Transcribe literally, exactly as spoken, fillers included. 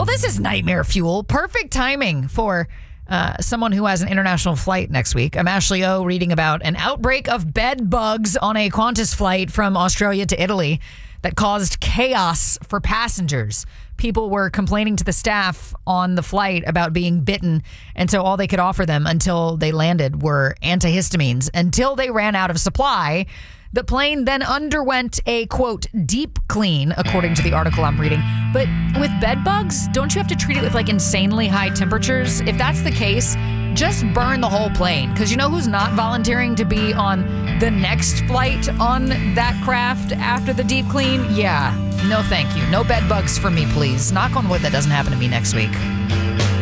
Well, this is nightmare fuel. Perfect timing for uh, someone who has an international flight next week. I'm Ashley O, reading about an outbreak of bed bugs on a Qantas flight from Australia to Italy that caused chaos for passengers. People were complaining to the staff on the flight about being bitten, and so all they could offer them until they landed were antihistamines until they ran out of supply. The plane then underwent a, quote, deep clean, according to the article I'm reading. But with bed bugs, don't you have to treat it with, like, insanely high temperatures? If that's the case, just burn the whole plane. Because you know who's not volunteering to be on the next flight on that craft after the deep clean? Yeah, no thank you. No bed bugs for me, please. Knock on wood that doesn't happen to me next week.